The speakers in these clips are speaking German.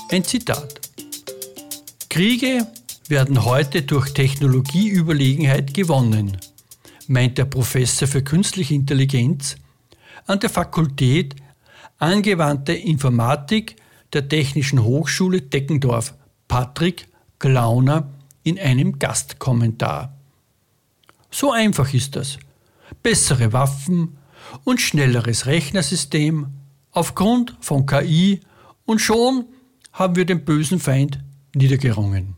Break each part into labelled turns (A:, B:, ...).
A: Ein Zitat: Kriege werden heute durch Technologieüberlegenheit gewonnen, meint der Professor für künstliche Intelligenz an der Fakultät Angewandte Informatik der Technischen Hochschule Deggendorf, Patrick Glauner, in einem Gastkommentar. So einfach ist das. Bessere Waffen und schnelleres Rechnersystem aufgrund von KI und schon haben wir den bösen Feind niedergerungen.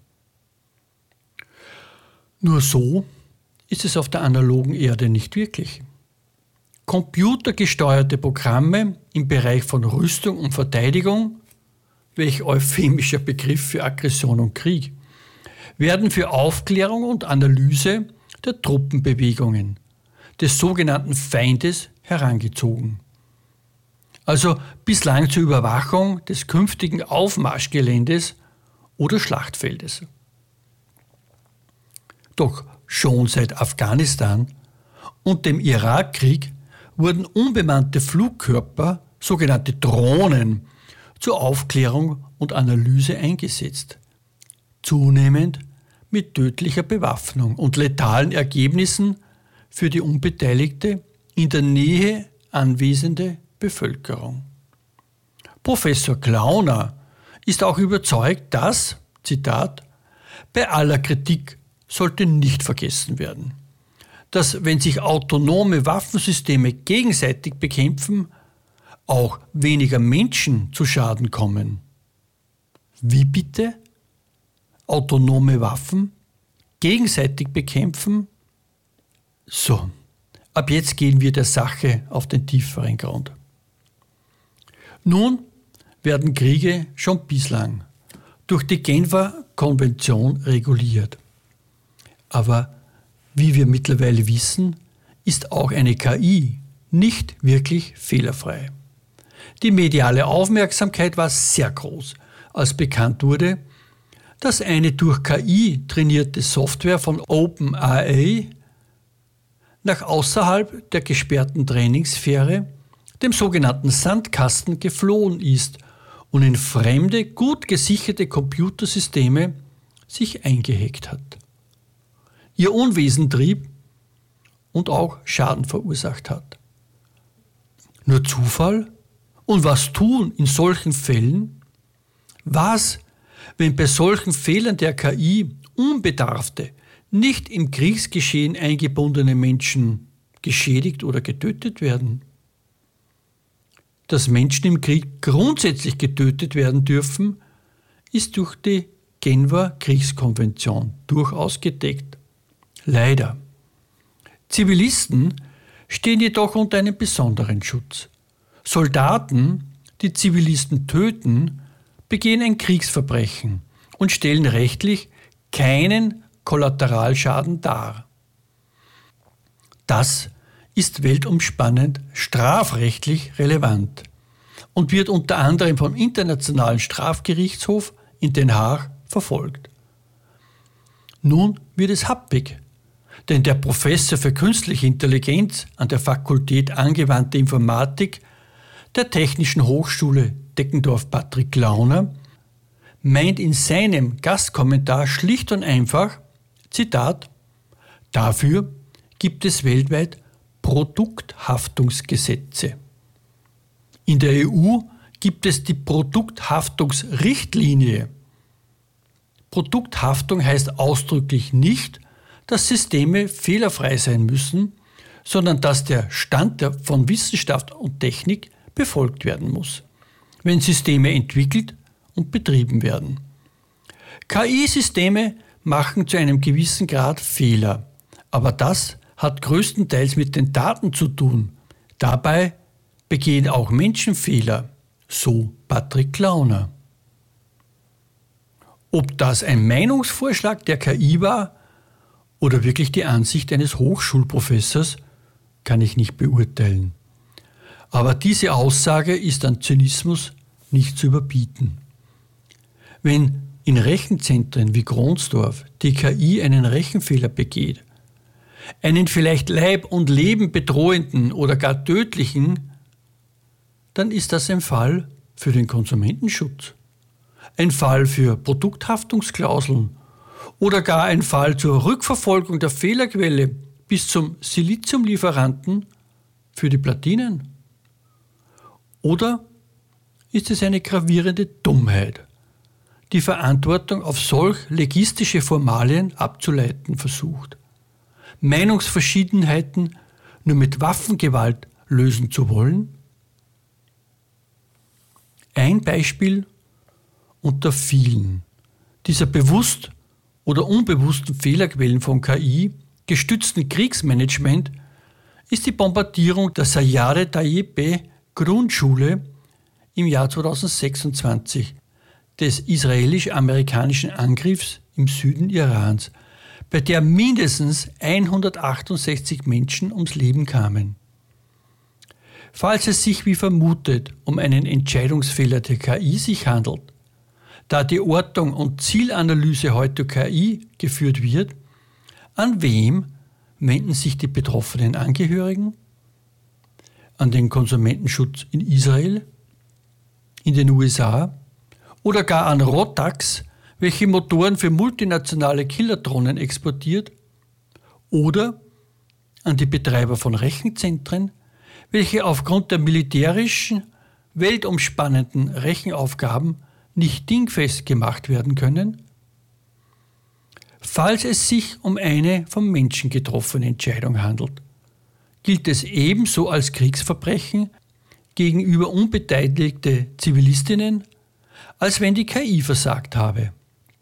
A: Nur so ist es auf der analogen Erde nicht wirklich. Computergesteuerte Programme im Bereich von Rüstung und Verteidigung, welch euphemischer Begriff für Aggression und Krieg, werden für Aufklärung und Analyse der Truppenbewegungen des sogenannten Feindes herangezogen. Also bislang zur Überwachung des künftigen Aufmarschgeländes oder Schlachtfeldes. Doch schon seit Afghanistan und dem Irakkrieg wurden unbemannte Flugkörper, sogenannte Drohnen, zur Aufklärung und Analyse eingesetzt. Zunehmend mit tödlicher Bewaffnung und letalen Ergebnissen für die unbeteiligte, in der Nähe anwesende Bevölkerung. Professor Glauner ist auch überzeugt, dass, Zitat, bei aller Kritik sollte nicht vergessen werden, dass, wenn sich autonome Waffensysteme gegenseitig bekämpfen, auch weniger Menschen zu Schaden kommen. Wie bitte? Autonome Waffen gegenseitig bekämpfen? So, ab jetzt gehen wir der Sache auf den tieferen Grund. Nun werden Kriege schon bislang durch die Genfer Konvention reguliert. Aber wie wir mittlerweile wissen, ist auch eine KI nicht wirklich fehlerfrei. Die mediale Aufmerksamkeit war sehr groß, als bekannt wurde, dass eine durch KI trainierte Software von OpenAI nach außerhalb der gesperrten Trainingssphäre, dem sogenannten Sandkasten, geflohen ist und in fremde, gut gesicherte Computersysteme sich eingehackt hat. Ihr Unwesen trieb und auch Schaden verursacht hat. Nur Zufall? Und was tun in solchen Fällen? Was, wenn bei solchen Fehlern der KI unbedarfte, nicht im Kriegsgeschehen eingebundene Menschen geschädigt oder getötet werden? Dass Menschen im Krieg grundsätzlich getötet werden dürfen, ist durch die Genfer Kriegskonvention durchaus gedeckt. Leider. Zivilisten stehen jedoch unter einem besonderen Schutz. Soldaten, die Zivilisten töten, begehen ein Kriegsverbrechen und stellen rechtlich keinen Kollateralschaden dar. Das ist weltumspannend strafrechtlich relevant und wird unter anderem vom Internationalen Strafgerichtshof in Den Haag verfolgt. Nun wird es happig, denn der Professor für künstliche Intelligenz an der Fakultät Angewandte Informatik der Technischen Hochschule Deggendorf, Patrick Glauner, meint in seinem Gastkommentar schlicht und einfach, Zitat, dafür gibt es weltweit Produkthaftungsgesetze. In der EU gibt es die Produkthaftungsrichtlinie. Produkthaftung heißt ausdrücklich nicht, dass Systeme fehlerfrei sein müssen, sondern dass der Stand von Wissenschaft und Technik befolgt werden muss, wenn Systeme entwickelt und betrieben werden. KI-Systeme machen zu einem gewissen Grad Fehler, aber das hat größtenteils mit den Daten zu tun. Dabei begehen auch Menschen Fehler, so Patrick Glauner. Ob das ein Meinungsvorschlag der KI war oder wirklich die Ansicht eines Hochschulprofessors, kann ich nicht beurteilen. Aber diese Aussage ist an Zynismus nicht zu überbieten. Wenn in Rechenzentren wie Kronsdorf die KI einen Rechenfehler begeht, einen vielleicht Leib und Leben bedrohenden oder gar tödlichen, dann ist das ein Fall für den Konsumentenschutz. ein Fall für Produkthaftungsklauseln oder gar ein Fall zur Rückverfolgung der Fehlerquelle bis zum Siliziumlieferanten für die Platinen? Oder ist es eine gravierende Dummheit, die Verantwortung auf solch legistische Formalien abzuleiten versucht, Meinungsverschiedenheiten nur mit Waffengewalt lösen zu wollen? Ein Beispiel unter vielen dieser bewusst oder unbewussten Fehlerquellen von KI gestützten Kriegsmanagement ist die Bombardierung der Sayare Tayyip Grundschule im Jahr 2026 des israelisch-amerikanischen Angriffs im Süden Irans, bei der mindestens 168 Menschen ums Leben kamen. Falls es sich wie vermutet um einen Entscheidungsfehler der KI sich handelt, da die Ortung und Zielanalyse heute KI geführt wird, an wem wenden sich die betroffenen Angehörigen? An den Konsumentenschutz in Israel, in den USA oder gar an Rotax, welche Motoren für multinationale Killerdrohnen exportiert, oder an die Betreiber von Rechenzentren, welche aufgrund der militärischen, weltumspannenden Rechenaufgaben nicht dingfest gemacht werden können? Falls es sich um eine vom Menschen getroffene Entscheidung handelt, gilt es ebenso als Kriegsverbrechen gegenüber unbeteiligte Zivilistinnen, als wenn die KI versagt habe.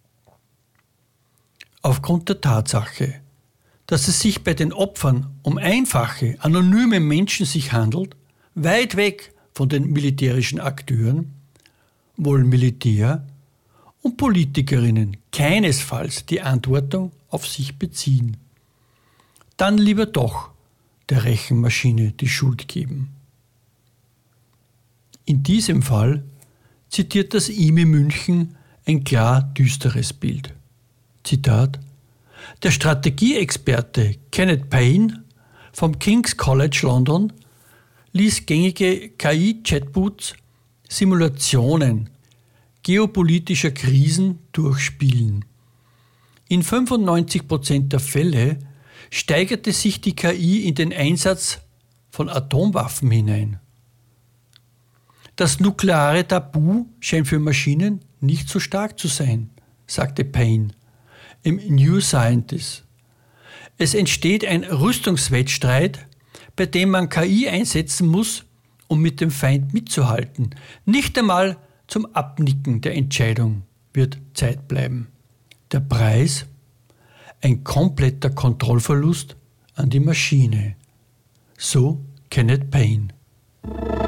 A: Aufgrund der Tatsache, dass es sich bei den Opfern um einfache, anonyme Menschen sich handelt, weit weg von den militärischen Akteuren, wollen Militär und Politikerinnen keinesfalls die Verantwortung auf sich beziehen. Dann lieber doch der Rechenmaschine die Schuld geben. In diesem Fall zitiert das IMI München ein klar düsteres Bild. Zitat: Der Strategieexperte Kenneth Payne vom King's College London ließ gängige KI-Chatbots Simulationen geopolitischer Krisen durchspielen. In 95% der Fälle steigerte sich die KI in den Einsatz von Atomwaffen hinein. Das nukleare Tabu scheint für Maschinen nicht so stark zu sein, sagte Payne im New Scientist. Es entsteht ein Rüstungswettstreit, bei dem man KI einsetzen muss, um mit dem Feind mitzuhalten. Nicht einmal zum Abnicken der Entscheidung wird Zeit bleiben. Der Preis? Ein kompletter Kontrollverlust an die Maschine. So Kenneth Payne.